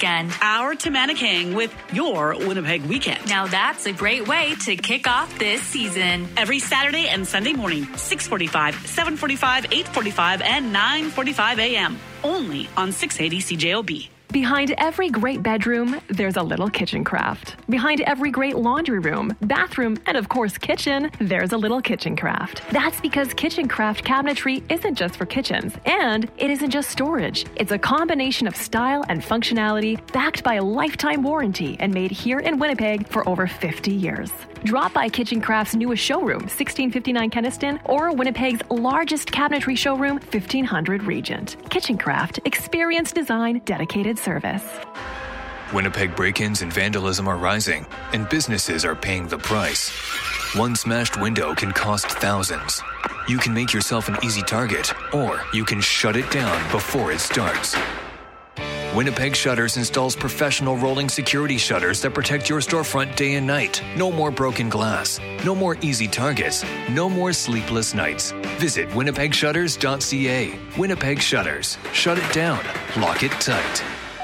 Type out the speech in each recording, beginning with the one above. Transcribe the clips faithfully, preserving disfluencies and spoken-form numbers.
weekend. Hour to Manukang with your Winnipeg weekend. Now that's a great way to kick off this season. Every Saturday and Sunday morning, six forty-five, seven forty-five, eight forty-five, and nine forty-five a.m. Only on six eighty C J O B. Behind every great bedroom, there's a little kitchen craft. Behind every great laundry room, bathroom, and of course kitchen, there's a little kitchen craft. That's because kitchen craft cabinetry isn't just for kitchens, and it isn't just storage. It's a combination of style and functionality backed by a lifetime warranty and made here in Winnipeg for over fifty years. Drop by Kitchen Craft's newest showroom, sixteen fifty-nine Kenniston, or Winnipeg's largest cabinetry showroom, fifteen hundred Regent. Kitchen Craft, experience design, dedicated service. Winnipeg break-ins and vandalism are rising, and businesses are paying the price. One smashed window can cost thousands. You can make yourself an easy target, or you can shut it down before it starts. Winnipeg Shutters installs professional rolling security shutters that protect your storefront day and night. No more broken glass. No more easy targets. No more sleepless nights. Visit winnipeg shutters dot c a. Winnipeg Shutters. Shut it down. Lock it tight.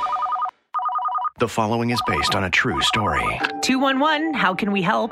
The following is based on a true story. two one one, how can we help?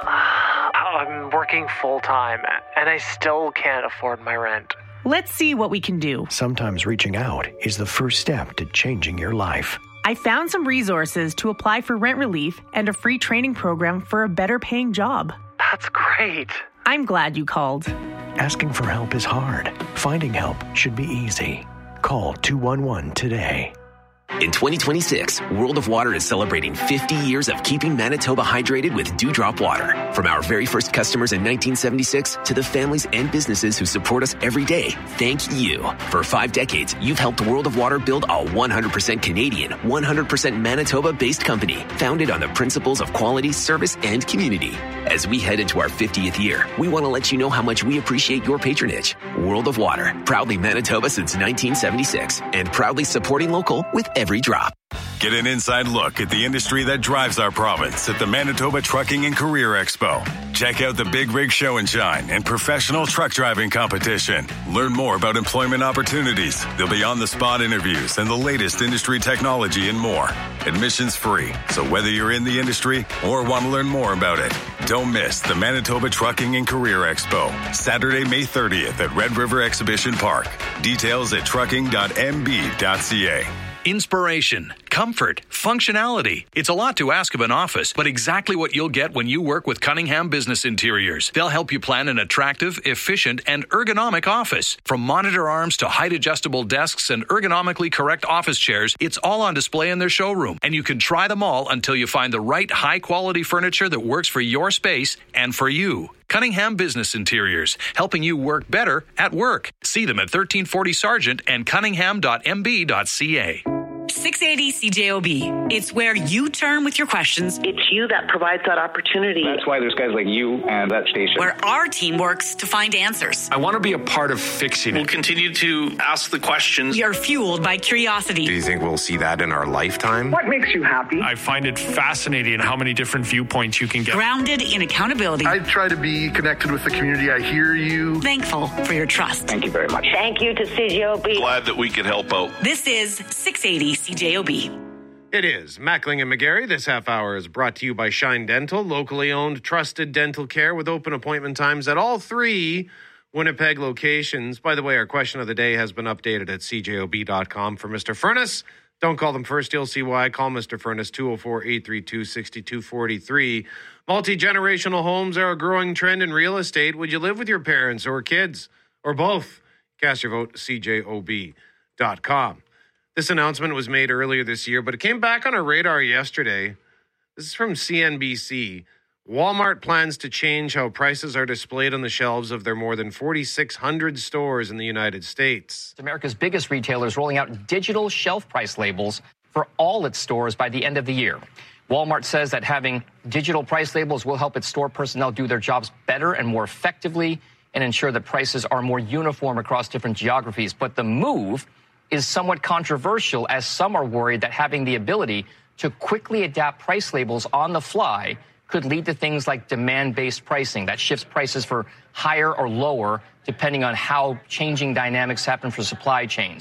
I'm working full-time, and I still can't afford my rent. Let's see what we can do. Sometimes reaching out is the first step to changing your life. I found some resources to apply for rent relief and a free training program for a better paying job. That's great. I'm glad you called. Asking for help is hard. Finding help should be easy. Call two one one today. In twenty twenty-six, World of Water is celebrating fifty years of keeping Manitoba hydrated with Dewdrop Water. From our very first customers in nineteen seventy-six to the families and businesses who support us every day, thank you. For five decades, you've helped World of Water build a one hundred percent Canadian, one hundred percent Manitoba-based company, founded on the principles of quality, service, and community. As we head into our fiftieth year, we want to let you know how much we appreciate your patronage. World of Water, proudly Manitoba since nineteen seventy-six, and proudly supporting local with every drop. Get an inside look at the industry that drives our province at the Manitoba Trucking and Career Expo. Check out the Big Rig Show and Shine and professional truck driving competition. Learn more about employment opportunities. There'll be on-the-spot interviews and the latest industry technology and more. Admission's free, so whether you're in the industry or want to learn more about it, don't miss the Manitoba Trucking and Career Expo, Saturday, May thirtieth at Red River Exhibition Park. Details at trucking dot m b dot c a. Inspiration, comfort, functionality. It's a lot to ask of an office, but exactly what you'll get when you work with Cunningham Business Interiors. They'll help you plan an attractive, efficient, and ergonomic office. From monitor arms to height-adjustable desks and ergonomically correct office chairs, it's all on display in their showroom, and you can try them all until you find the right high-quality furniture that works for your space and for you. Cunningham Business Interiors, helping you work better at work. See them at thirteen forty Sargent and cunningham dot m b dot c a. six eighty C J O B. It's where you turn with your questions. It's you that provides that opportunity. That's why there's guys like you and that station. Where our team works to find answers. I want to be a part of fixing it. We'll continue to ask the questions. We are fueled by curiosity. Do you think we'll see that in our lifetime? What makes you happy? I find it fascinating how many different viewpoints you can get. Grounded in accountability. I try to be connected with the community. I hear you. Thankful for your trust. Thank you very much. Thank you to C J O B. Glad that we could help out. This is six eighty C J O B. It is Mackling and McGarry. This half hour is brought to you by Shine Dental, locally owned, trusted dental care with open appointment times at all three Winnipeg locations. By the way, our question of the day has been updated at c j o b dot com for Mister Furness. Don't call them first, you'll see why. Call Mister Furness, two oh four, eight three two, six two four three. Multi-generational homes are a growing trend in real estate. Would you live with your parents or kids or both? Cast your vote, c j o b dot com. This announcement was made earlier this year, but it came back on our radar yesterday. This is from C N B C. Walmart plans to change how prices are displayed on the shelves of their more than forty-six hundred stores in the United States. America's biggest retailers rolling out digital shelf price labels for all its stores by the end of the year. Walmart says that having digital price labels will help its store personnel do their jobs better and more effectively and ensure that prices are more uniform across different geographies. But the move is somewhat controversial, as some are worried that having the ability to quickly adapt price labels on the fly could lead to things like demand-based pricing that shifts prices for higher or lower depending on how changing dynamics happen for supply chains.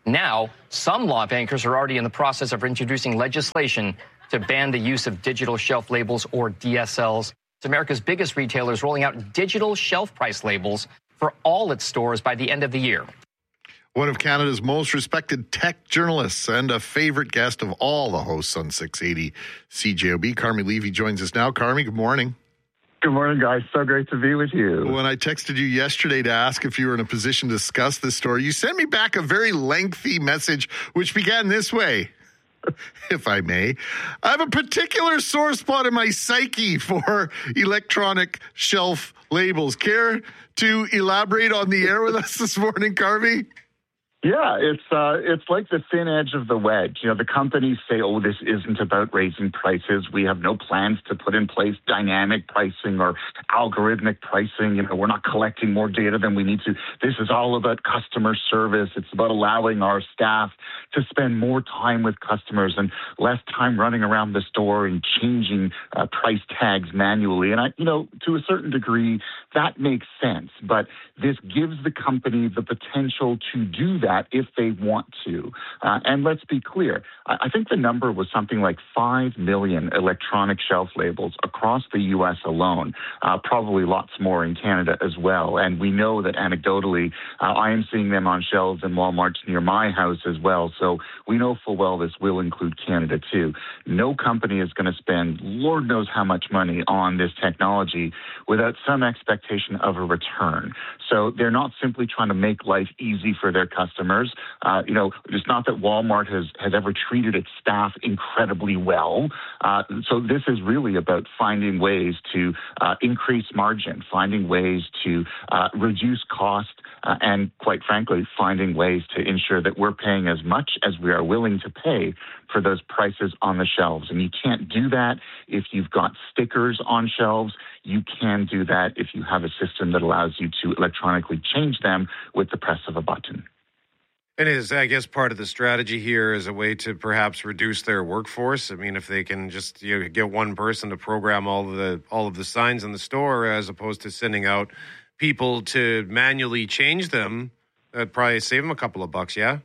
Now, some lawmakers are already in the process of introducing legislation to ban the use of digital shelf labels, or D S Ls. It's America's biggest retailer is rolling out digital shelf price labels for all its stores by the end of the year. One of Canada's most respected tech journalists and a favorite guest of all the hosts on six eighty C J O B, Carmi Levy, joins us now. Carmi, good morning. Good morning, guys. So great to be with you. When I texted you yesterday to ask if you were in a position to discuss this story, you sent me back a very lengthy message, which began this way. If I may, I have a particular sore spot in my psyche for electronic shelf labels. Care to elaborate on the air with us this morning, Carmi? Yeah, it's uh, it's like the thin edge of the wedge. You know, the companies say, oh, this isn't about raising prices. We have no plans to put in place dynamic pricing or algorithmic pricing. You know, we're not collecting more data than we need to. This is all about customer service. It's about allowing our staff to spend more time with customers and less time running around the store and changing uh, price tags manually. And, I, you know, to a certain degree, that makes sense. But this gives the company the potential to do that if they want to. Uh, and let's be clear, I, I think the number was something like five million electronic shelf labels across the U S alone, uh, probably lots more in Canada as well. And we know that anecdotally, uh, I am seeing them on shelves in Walmarts near my house as well. So we know full well this will include Canada too. No company is going to spend Lord knows how much money on this technology without some expectation of a return. So they're not simply trying to make life easy for their customers. Uh, you know, it's not that Walmart has, has ever treated its staff incredibly well. Uh, so this is really about finding ways to uh, increase margin, finding ways to uh, reduce cost, uh, and quite frankly, finding ways to ensure that we're paying as much as we are willing to pay for those prices on the shelves. And you can't do that if you've got stickers on shelves. You can do that if you have a system that allows you to electronically change them with the press of a button. And is, I guess, part of the strategy here is a way to perhaps reduce their workforce. I mean, if they can just you know, get one person to program all of the all of the signs in the store, as opposed to sending out people to manually change them, that'd probably save them a couple of bucks. Yeah.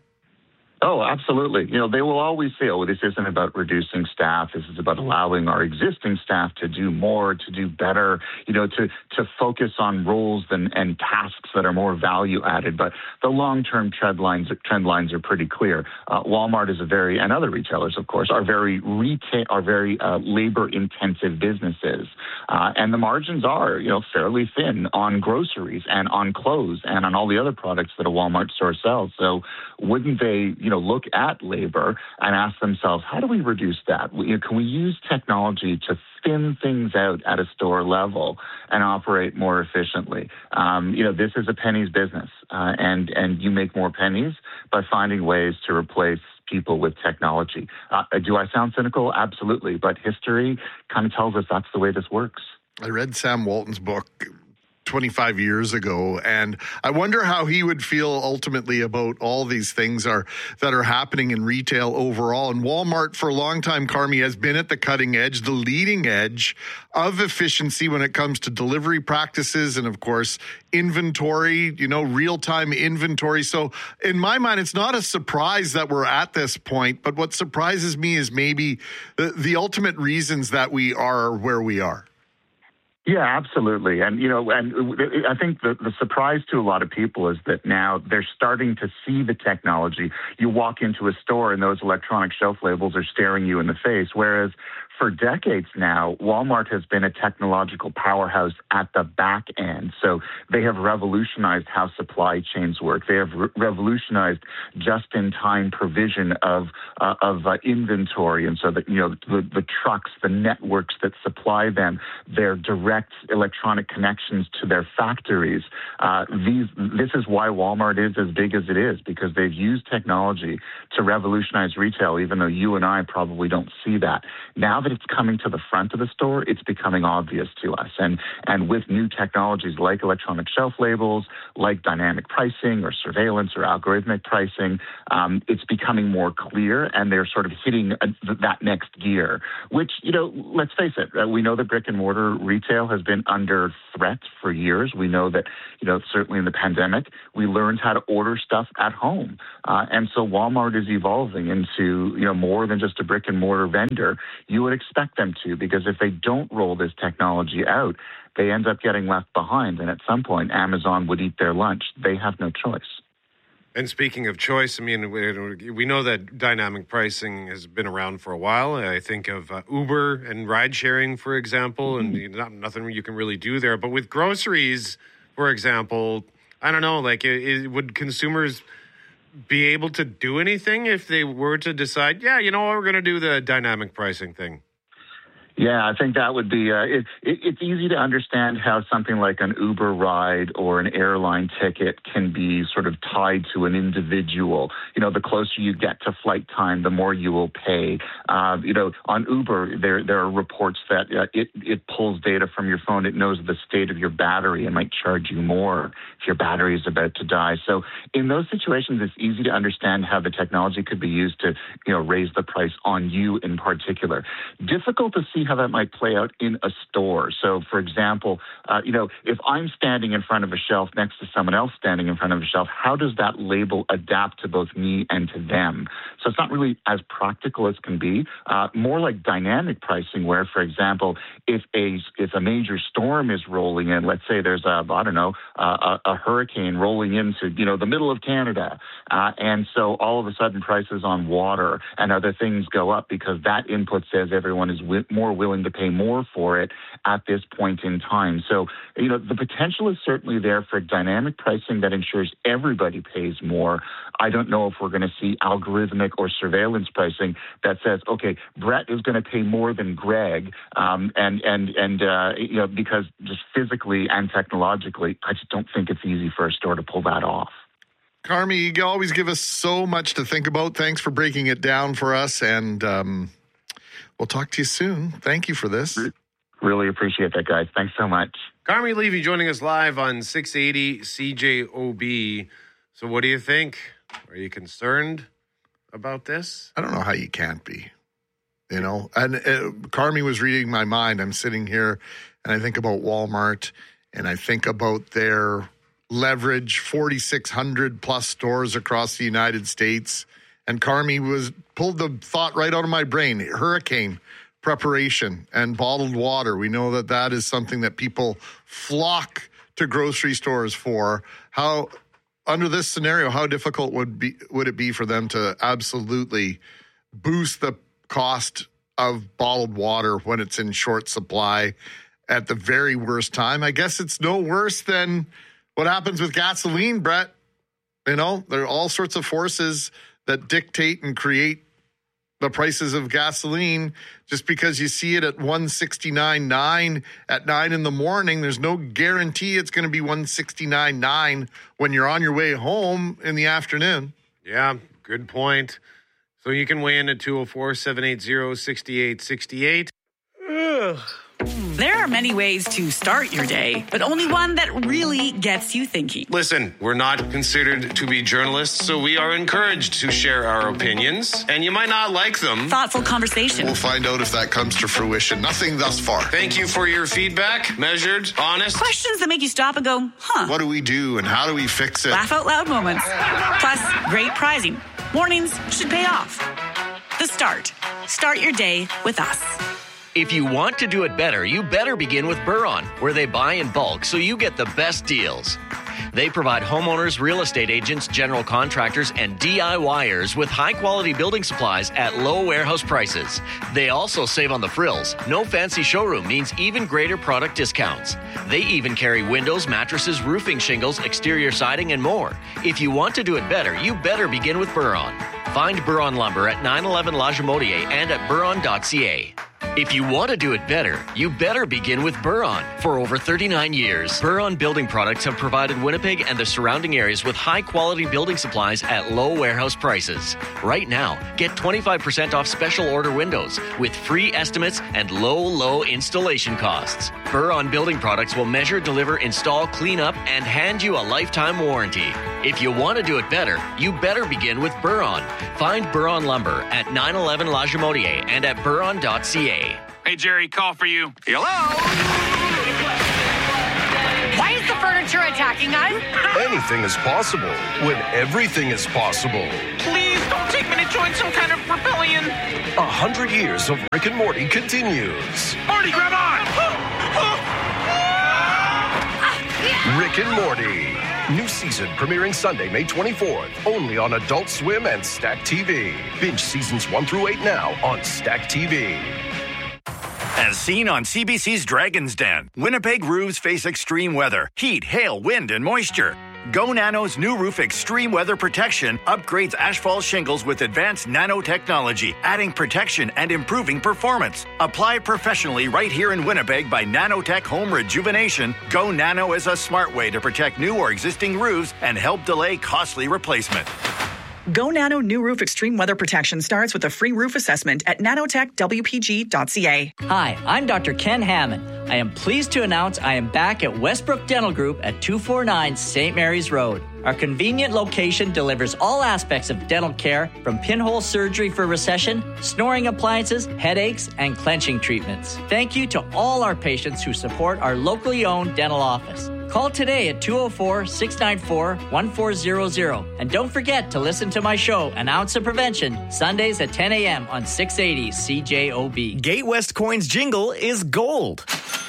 Oh, absolutely. You know, they will always say, oh, this isn't about reducing staff. This is about allowing our existing staff to do more, to do better, you know, to, to focus on roles and, and tasks that are more value added. But the long-term trend lines, trend lines are pretty clear. Uh, Walmart is a very, and other retailers, of course, are very retail, are very uh, labor-intensive businesses. Uh, and the margins are, you know, fairly thin on groceries and on clothes and on all the other products that a Walmart store sells. So wouldn't they, you know, look at labor and ask themselves, how do we reduce that? You know, can we use technology to thin things out at a store level and operate more efficiently? Um, you know, this is a pennies business, uh, and and you make more pennies by finding ways to replace people with technology. Uh, do I sound cynical? Absolutely. But history kind of tells us that's the way this works. I read Sam Walton's book twenty-five years ago, and I wonder how he would feel ultimately about all these things are that are happening in retail overall. And Walmart for a long time, Carmi, has been at the cutting edge, the leading edge of efficiency when it comes to delivery practices and, of course, inventory, you know, real-time inventory. So in my mind, it's not a surprise that we're at this point, but what surprises me is maybe the, the ultimate reasons that we are where we are. Yeah, absolutely. And, you know, and I think the, the surprise to a lot of people is that now they're starting to see the technology. You walk into a store and those electronic shelf labels are staring you in the face, whereas for decades now, Walmart has been a technological powerhouse at the back end. So they have revolutionized how supply chains work. They have re- revolutionized just-in-time provision of uh, of uh, inventory, and so that you know the, the trucks, the networks that supply them, their direct electronic connections to their factories. Uh, these this is why Walmart is as big as it is, because they've used technology to revolutionize retail. Even though you and I probably don't see that now that it's coming to the front of the store, it's becoming obvious to us. And and with new technologies like electronic shelf labels, like dynamic pricing or surveillance or algorithmic pricing, um, it's becoming more clear, and they're sort of hitting a, that next gear, which, you know, let's face it, uh, we know that brick and mortar retail retail has been under threat for years. We know that, you know, certainly in the pandemic, we learned how to order stuff at home. Uh, and so Walmart is evolving into, you know, more than just a brick and mortar vendor. You would expect them to, because if they don't roll this technology out, they end up getting left behind. And at some point, Amazon would eat their lunch. They have no choice. And speaking of choice, I mean, we, we know that dynamic pricing has been around for a while. I think of uh, Uber and ride sharing, for example, mm-hmm. and you, not, nothing you can really do there. But with groceries, for example, I don't know, like, it, it, would consumers be able to do anything if they were to decide, yeah, you know what, we're going to do the dynamic pricing thing? Yeah, I think that would be, uh, it, it, it's easy to understand how something like an Uber ride or an airline ticket can be sort of tied to an individual. You know, the closer you get to flight time, the more you will pay. Uh, you know, on Uber, there there are reports that uh, it, it pulls data from your phone. It knows the state of your battery and might charge you more if your battery is about to die. So in those situations, it's easy to understand how the technology could be used to, you know, raise the price on you in particular. Difficult to see how that might play out in a store. So, for example, uh, you know, if I'm standing in front of a shelf next to someone else standing in front of a shelf, how does that label adapt to both me and to them? So it's not really as practical as can be. Uh, more like dynamic pricing, where, for example, if a if a major storm is rolling in, let's say there's a I don't know uh, a, a hurricane rolling into you know the middle of Canada, uh, and so all of a sudden prices on water and other things go up because that input says everyone is wi- more willing to pay more for it at this point in time. So, you know, the potential is certainly there for dynamic pricing that ensures everybody pays more. I don't know if we're going to see algorithmic or surveillance pricing that says, okay, Brett is going to pay more than Greg, um, and and and uh, you know, because just physically and technologically, I just don't think it's easy for a store to pull that off. Carmi, you always give us so much to think about. Thanks for breaking it down for us, and um, we'll talk to you soon. Thank you for this. Really appreciate that, guys. Thanks so much. Carmi Levy joining us live on six eighty C J O B. So what do you think? Are you concerned about this? I don't know how you can't be. You know, and uh, Carmi was reading my mind. I'm sitting here and I think about Walmart and I think about their leverage, forty-six hundred plus stores across the United States. And Carmi was pulled the thought right out of my brain. Hurricane preparation and bottled water. We know that that is something that people flock to grocery stores for. How, under this scenario, how difficult would be would it be for them to absolutely boost the cost of bottled water when it's in short supply at the very worst time? I guess it's no worse than what happens with gasoline, Brett. You know, there are all sorts of forces that dictate and create the prices of gasoline. Just because you see it at one sixty-nine nine at nine in the morning, there's no guarantee it's going to be one sixty-nine nine when you're on your way home in the afternoon. Yeah, good point. So you can weigh in at two oh four, seven eight zero, six eight six eight. There are many ways to start your day, but only one that really gets you thinking. Listen, we're not considered to be journalists, so we are encouraged to share our opinions, and you might not like them. Thoughtful conversation. We'll find out if that comes to fruition. Nothing thus far. Thank you for your feedback. Measured, honest. Questions that make you stop and go, huh? What do we do and how do we fix it? Laugh out loud moments. Plus, great prizing. Mornings should pay off. The Start. Start your day with us. If you want to do it better, you better begin with Buron, where they buy in bulk so you get the best deals. They provide homeowners, real estate agents, general contractors, and D I Y ers with high-quality building supplies at low warehouse prices. They also save on the frills. No fancy showroom means even greater product discounts. They even carry windows, mattresses, roofing shingles, exterior siding, and more. If you want to do it better, you better begin with Buron. Find Buron Lumber at nine eleven La Jamotier and at buron dot c a. If you want to do it better, you better begin with Buron. For over thirty-nine years, Buron Building Products have provided Winnipeg and the surrounding areas with high-quality building supplies at low warehouse prices. Right now, get twenty-five percent off special order windows with free estimates and low, low installation costs. Buron Building Products will measure, deliver, install, clean up, and hand you a lifetime warranty. If you want to do it better, you better begin with Buron. Find Buron Lumber at nine eleven La Jamotier and at buron dot c a. Hey, Jerry, call for you. Hello? thought you were attacking us. Anything is possible when everything is possible. Please don't take me to join some kind of rebellion. A hundred years of Rick and Morty continues. Morty, grab on! Rick and Morty. New season premiering Sunday, May twenty-fourth. Only on Adult Swim and Stack T V. Binge seasons one through eight now on Stack T V. As seen on C B C's Dragon's Den, Winnipeg roofs face extreme weather, heat, hail, wind, and moisture. Go Nano's new roof extreme weather protection upgrades asphalt shingles with advanced nanotechnology, adding protection and improving performance. Apply professionally right here in Winnipeg by Nanotech Home Rejuvenation. Go Nano is a smart way to protect new or existing roofs and help delay costly replacement. Go Nano New Roof Extreme Weather Protection starts with a free roof assessment at nanotech w p g dot c a. Hi, I'm Doctor Ken Hammond. I am pleased to announce I am back at Westbrook Dental Group at two forty-nine Saint Mary's Road. Our convenient location delivers all aspects of dental care, from pinhole surgery for recession, snoring appliances, headaches, and clenching treatments. Thank you to all our patients who support our locally owned dental office. Call today at two oh four, six nine four, one four zero zero. And don't forget to listen to my show, An Ounce of Prevention, Sundays at ten a.m. on six eighty C J O B. Gatewest Coins jingle is gold.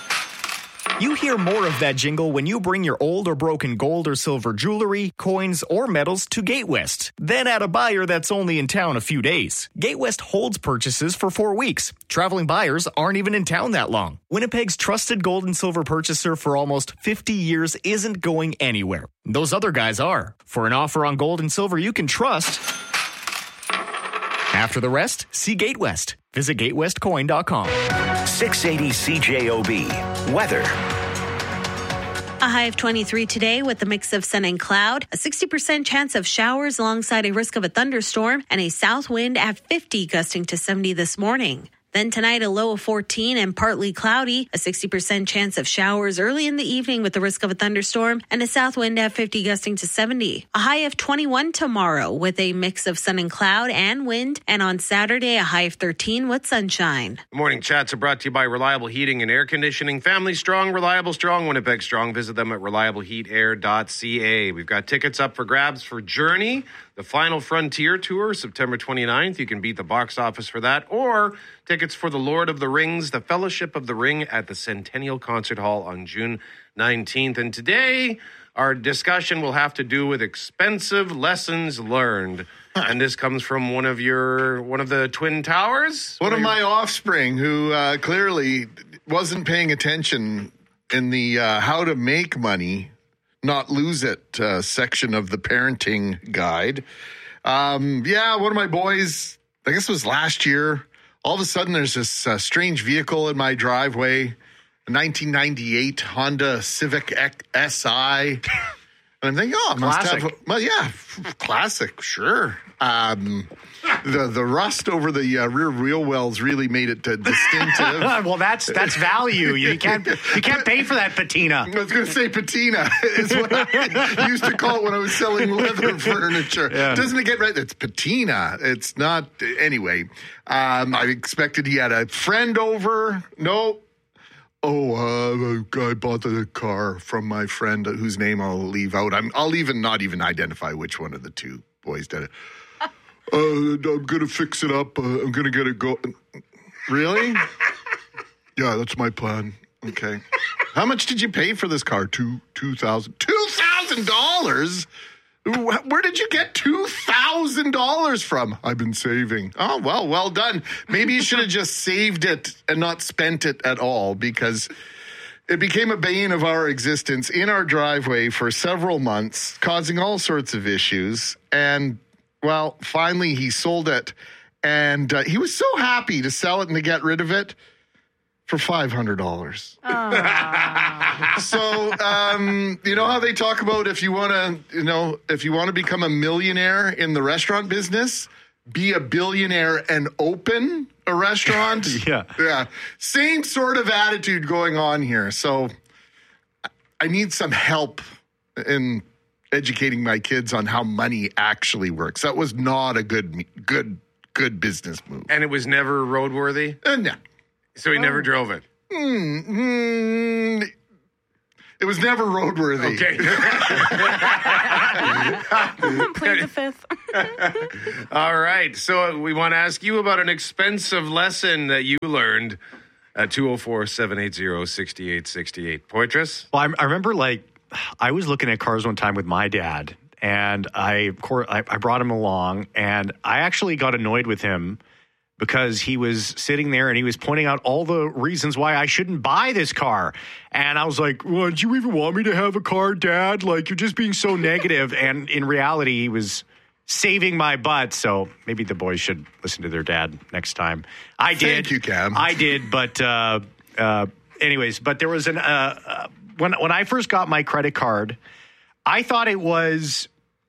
You hear more of that jingle when you bring your old or broken gold or silver jewelry, coins, or metals to Gatewest. Then add a buyer that's only in town a few days. Gatewest holds purchases for four weeks. Traveling buyers aren't even in town that long. Winnipeg's trusted gold and silver purchaser for almost fifty years isn't going anywhere. Those other guys are. For an offer on gold and silver you can trust. After the rest, see Gatewest. Visit gatewest coin dot com. six eighty C J O B. Weather. A high of twenty-three today with a mix of sun and cloud, a sixty percent chance of showers alongside a risk of a thunderstorm, and a south wind at fifty gusting to seventy this morning. Then tonight, a low of fourteen and partly cloudy, a sixty percent chance of showers early in the evening with the risk of a thunderstorm, and a south wind at fifty gusting to seventy. A high of twenty-one tomorrow with a mix of sun and cloud and wind, and on Saturday, a high of thirteen with sunshine. Morning chats are brought to you by Reliable Heating and Air Conditioning. Family strong, reliable strong, Winnipeg strong. Visit them at reliable heat air dot c a. We've got tickets up for grabs for Journey, the Final Frontier Tour, September twenty-ninth. You can beat the box office for that, or tickets for the Lord of the Rings, the Fellowship of the Ring at the Centennial Concert Hall on June nineteenth. And today, our discussion will have to do with expensive lessons learned. And this comes from one of your, one of the Twin Towers? One of my offspring who uh, clearly wasn't paying attention in the uh, how to make money, not lose it uh, section of the parenting guide. Um, yeah, one of my boys, I guess it was last year, all of a sudden there's this uh, strange vehicle in my driveway, a nineteen ninety-eight Honda Civic S I. And I'm thinking, oh, it must Classic. have, well, yeah, classic, sure. Um, the the rust over the uh, rear wheel wells really made it uh, distinctive. Well, that's that's value. You can't you can't pay for that patina. I was going to say patina is what I used to call it when I was selling leather furniture. Yeah. Doesn't it get right? It's patina. It's not. Anyway, um, I expected he had a friend over. No. Oh, uh, I bought the car from my friend whose name I'll leave out. I'm, I'll even not even identify which one of the two boys did it. Uh, I'm going to fix it up. Uh, I'm going to get it go. Really? Yeah, that's my plan. Okay. How much did you pay for this car? Two, two thousand, two thousand dollars? Where did you get two thousand dollars from? I've been saving. Oh, well, well done. Maybe you should have just saved it and not spent it at all, because it became a bane of our existence in our driveway for several months, causing all sorts of issues. And, well, finally he sold it. And uh, he was so happy to sell it and to get rid of it for five hundred dollars. So, um, you know how they talk about if you want to, you know, if you want to become a millionaire in the restaurant business, be a billionaire and open a restaurant? Yeah. Yeah. Same sort of attitude going on here. So I need some help in educating my kids on how money actually works. That was not a good, good, good business move. And it was never roadworthy? Uh, no. So he oh. never drove it? Mm-hmm. It was never roadworthy. Okay. Plead the fifth. All right. So we want to ask you about an expensive lesson that you learned at two oh four, seven eight zero, six eight six eight. Poitras? Well, I, I remember, like, I was looking at cars one time with my dad, and I, I I brought him along, and I actually got annoyed with him because he was sitting there and he was pointing out all the reasons why I shouldn't buy this car. And I was like, well, do you even want me to have a car, Dad? Like, you're just being so negative. And in reality, he was saving my butt. So maybe the boys should listen to their dad next time. I did. Thank you, Cam. I did. But uh, uh, anyways, but there was an uh, uh, when when I first got my credit card, I thought it was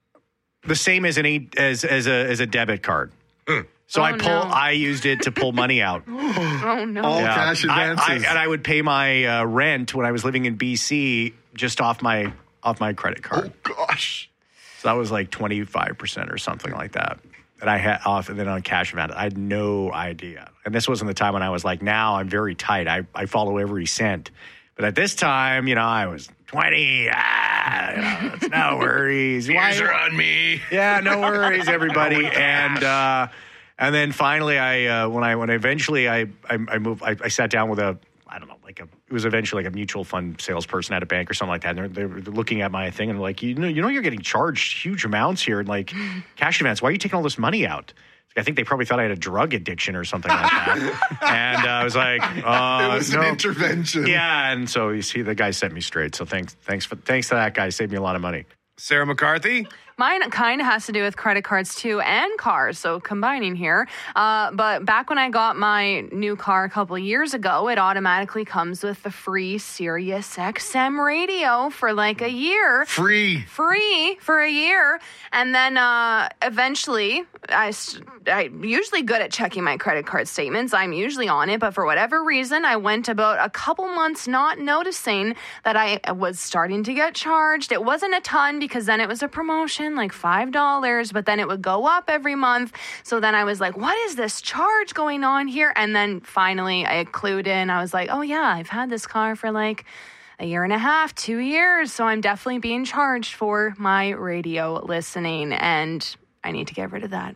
the same as an a, as as a as a debit card. Mm. So oh, I pull. No. I used it to pull money out. Oh no! All yeah. cash advances, I, I, and I would pay my uh, rent when I was living in B C just off my off my credit card. Oh gosh! So that was like twenty-five percent or something like that that I had off, and then on cash advance. I had no idea. And this wasn't the time when I was like, now I'm very tight. I I follow every cent. But at this time, you know, I was twenty. Ah, you know, it's no worries. Ears are on me. Yeah, no worries, everybody. and. uh And then finally, I uh, when I when eventually I I, I moved, I, I sat down with a I don't know like a it was eventually like a mutual fund salesperson at a bank or something like that. And they're, they're looking at my thing and like you know you know you're getting charged huge amounts here and like cash advance. Why are you taking all this money out? I think they probably thought I had a drug addiction or something like that. And uh, I was like, uh, it was no. an intervention. Yeah, and so you see, the guy set me straight. So thanks, thanks for thanks to that guy, saved me a lot of money. Sarah McCarthy? Mine kind of has to do with credit cards, too, and cars, so combining here. Uh, but back when I got my new car a couple of years ago, it automatically comes with the free Sirius X M radio for like a year. Free. Free for a year. And then uh, eventually, I, I'm usually good at checking my credit card statements. I'm usually on it, but for whatever reason, I went about a couple months not noticing that I was starting to get charged. It wasn't a ton because then it was a promotion, like five dollars, but then it would go up every month. So then I was like, what is this charge going on here? And then finally I clued in. I was like, oh yeah, I've had this car for like a year and a half, two years. So I'm definitely being charged for my radio listening, and I need to get rid of that.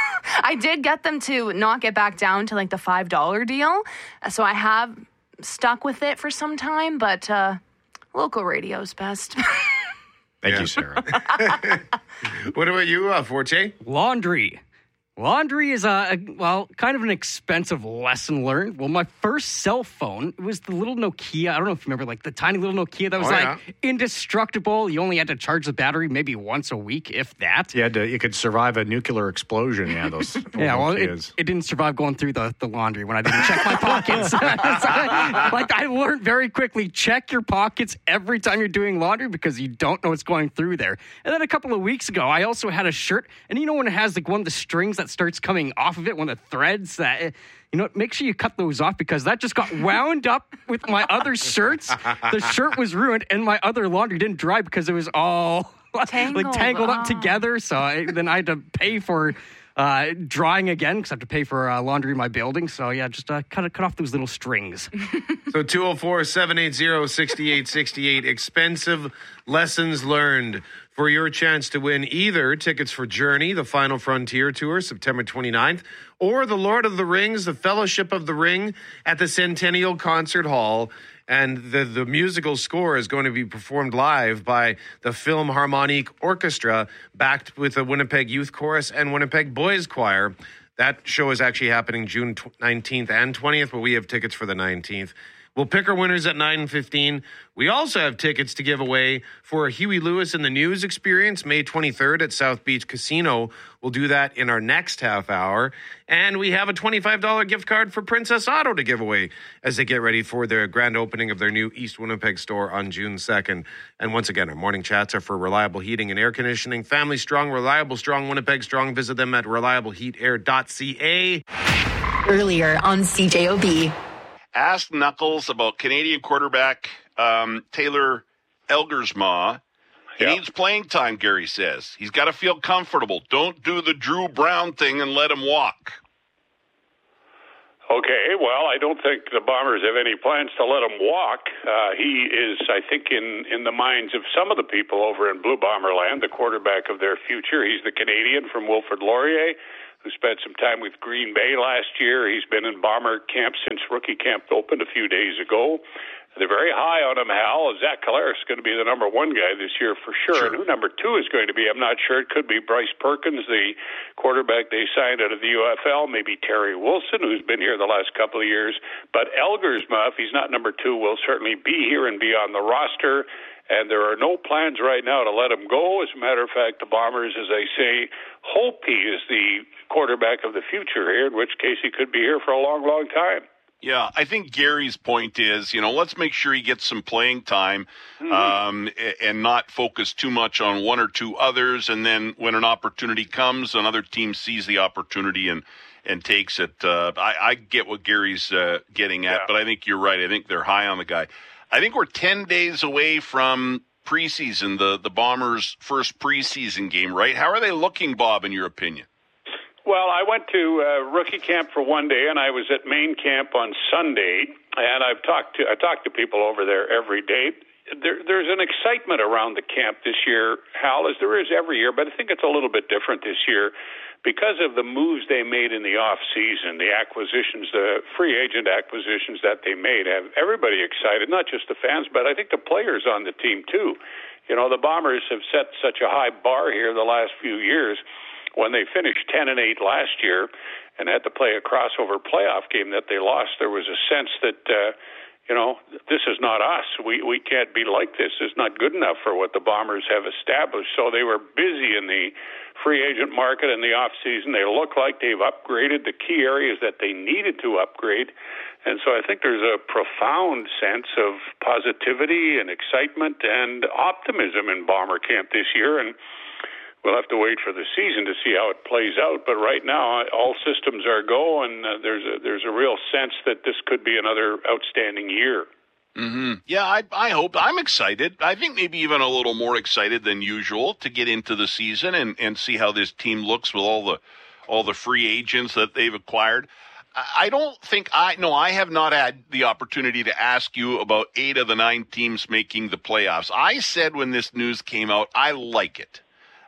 I did get them to not get back down to like the five dollar deal. So I have stuck with it for some time, but uh, local radio's best. Thank yeah. you, Sarah. What about you, uh, Forte? Laundry. Laundry is, a, a, well, kind of an expensive lesson learned. Well, my first cell phone, it was the little Nokia. I don't know if you remember, like the tiny little Nokia that was oh, like yeah. indestructible. You only had to charge the battery maybe once a week, if that. You had to, you could survive a nuclear explosion. Yeah, those yeah, well, it, it didn't survive going through the, the laundry when I didn't check my pockets. So, like, I learned very quickly, check your pockets every time you're doing laundry because you don't know what's going through there. And then a couple of weeks ago, I also had a shirt, and you know when it has like one of the strings that starts coming off of it, one of the threads that, you know, make sure you cut those off because that just got wound up with my other shirts. The shirt was ruined and my other laundry didn't dry because it was all tangled, like tangled up together. So I, then I had to pay for uh, drying again because I have to pay for uh, laundry in my building. So yeah, just uh, cut cut off those little strings. So two oh four, seven eight zero, six eight six eight, expensive lessons learned for your chance to win either tickets for Journey, the Final Frontier Tour, September twenty-ninth, or the Lord of the Rings, the Fellowship of the Ring at the Centennial Concert Hall. And the, the musical score is going to be performed live by the Philharmonic Orchestra, backed with the Winnipeg Youth Chorus and Winnipeg Boys Choir. That show is actually happening June nineteenth and twentieth, but we have tickets for the nineteenth. We'll pick our winners at nine fifteen. We also have tickets to give away for a Huey Lewis and the News experience, May twenty-third at South Beach Casino. We'll do that in our next half hour. And we have a twenty-five dollars gift card for Princess Auto to give away as they get ready for their grand opening of their new East Winnipeg store on June second. And once again, our morning chats are for reliable heating and air conditioning. Family strong, reliable strong, Winnipeg strong. Visit them at reliable heat air dot c a. Earlier on C J O B. Ask Knuckles about Canadian quarterback um, Taylor Elgersma. He yep. needs playing time, Gary says. He's got to feel comfortable. Don't do the Drew Brown thing and let him walk. Okay, well, I don't think the Bombers have any plans to let him walk. Uh, he is, I think, in, in the minds of some of the people over in Blue Bomber land, the quarterback of their future. He's the Canadian from Wilfrid Laurier, who spent some time with Green Bay last year. He's been in Bomber camp since rookie camp opened a few days ago. They're very high on him, Hal. Zach Collaros is going to be the number one guy this year for sure. sure. And who number two is going to be, I'm not sure. It could be Bryce Perkins, the quarterback they signed out of the U F L, maybe Terry Wilson, who's been here the last couple of years. But Elgersma, if he's not number two, will certainly be here and be on the roster. And there are no plans right now to let him go. As a matter of fact, the Bombers, as I say, hope he is the quarterback of the future here, in which case he could be here for a long, long time. Yeah, I think Gary's point is, you know, let's make sure he gets some playing time mm-hmm. um, and not focus too much on one or two others. And then when an opportunity comes, another team sees the opportunity and, and takes it. Uh, I, I get what Gary's uh, getting at, yeah. but I think you're right. I think they're high on the guy. I think we're ten days away from preseason, the, the Bombers' first preseason game, right? How are they looking, Bob, in your opinion? Well, I went to uh, rookie camp for one day, and I was at main camp on Sunday, and I've talked to I talked to people over there every day. There, there's an excitement around the camp this year, Hal, as there is every year, but I think it's a little bit different this year because of the moves they made in the off season, the acquisitions, the free agent acquisitions that they made have everybody excited, not just the fans, but I think the players on the team too. You know, the Bombers have set such a high bar here the last few years. When they finished ten and eight last year and had to play a crossover playoff game that they lost, there was a sense that, uh, you know, this is not us. We we can't be like this. It's not good enough for what the Bombers have established. So they were busy in the free agent market in the offseason. They look like they've upgraded the key areas that they needed to upgrade. And so I think there's a profound sense of positivity and excitement and optimism in Bomber camp this year. And we'll have to wait for the season to see how it plays out. But right now, all systems are go, and uh, there's a, there's a real sense that this could be another outstanding year. Mm-hmm. Yeah, I, I hope. I'm excited. I think maybe even a little more excited than usual to get into the season and, and see how this team looks with all the all the free agents that they've acquired. I don't think I no, I have not had the opportunity to ask you about eight of the nine teams making the playoffs. I said when this news came out, I like it.